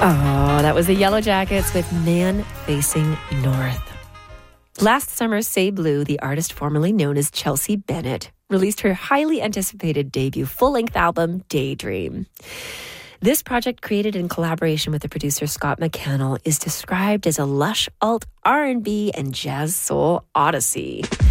Oh, that was the Yellow Jackets with Man Facing North. Last summer, Say Blue, the artist formerly known as Chelsea Bennett, released her highly anticipated debut full-length album, Daydream. This project, created in collaboration with the producer Scott McCannell, is described as a lush alt R&B and jazz soul odyssey.